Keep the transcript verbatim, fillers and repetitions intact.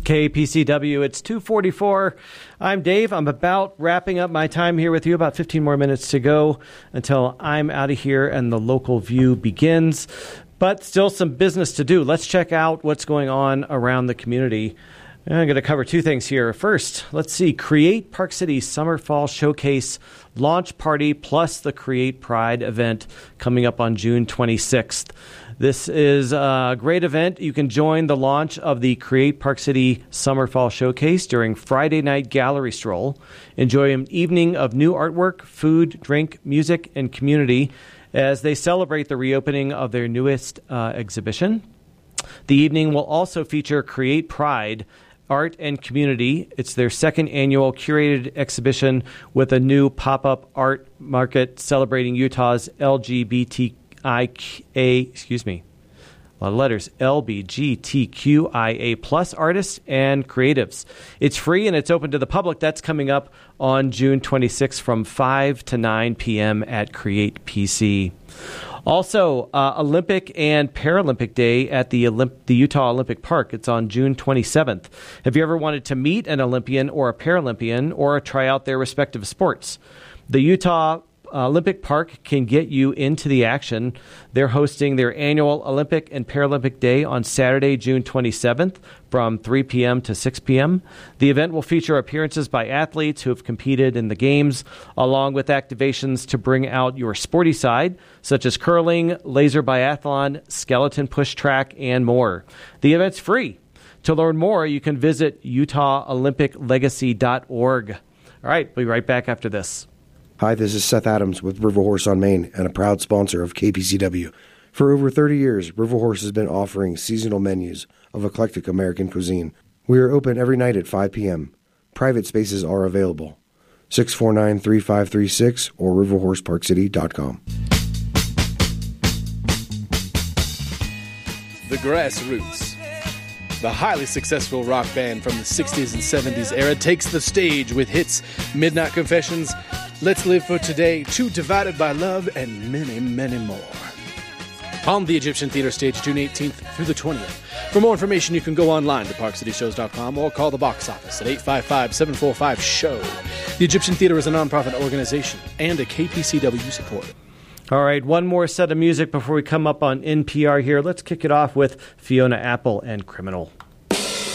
K P C W, it's two forty-four. I'm Dave. I'm about wrapping up my time here with you. About fifteen more minutes to go until I'm out of here and the local view begins. But still some business to do. Let's check out what's going on around the community. I'm going to cover two things here. First, let's see, Create Park City Summer Fall Showcase launch party plus the Create Pride event coming up on June twenty-sixth. This is a great event. You can join the launch of the Create Park City Summer Fall Showcase during Friday night gallery stroll. Enjoy an evening of new artwork, food, drink, music, and community as they celebrate the reopening of their newest uh, exhibition. The evening will also feature Create Pride, Art and Community. It's their second annual curated exhibition with a new pop-up art market celebrating Utah's L G B T I A, excuse me, a lot of letters, L B G T Q I A plus artists and creatives. It's free and it's open to the public. That's coming up on June twenty-sixth from five to nine p.m. at Create P C. Also, uh, Olympic and Paralympic Day at the Olymp- the Utah Olympic Park. It's on June twenty-seventh. Have you ever wanted to meet an Olympian or a Paralympian or try out their respective sports? The Utah Olympic Park can get you into the action. They're hosting their annual Olympic and Paralympic Day on Saturday, June twenty-seventh from three p.m. to six p.m. The event will feature appearances by athletes who have competed in the games, along with activations to bring out your sporty side, such as curling, laser biathlon, skeleton push track, and more. The event's free. To learn more, you can visit utah olympic legacy dot org. All right, we'll be right back after this. Hi, this is Seth Adams with River Horse on Main and a proud sponsor of K P C W. For over thirty years, River Horse has been offering seasonal menus of eclectic American cuisine. We are open every night at five p.m. Private spaces are available. six four nine, three five three six or river horse park city dot com. The Grassroots, the highly successful rock band from the sixties and seventies era, takes the stage with hits Midnight Confessions, Let's Live for Today, Two Divided by Love, and many, many more. On the Egyptian Theater stage, June eighteenth through the twentieth. For more information, you can go online to park city shows dot com or call the box office at eight five five, seven four five, S H O W. The Egyptian Theater is a nonprofit organization and a K P C W supporter. All right, one more set of music before we come up on N P R here. Let's kick it off with Fiona Apple and Criminal.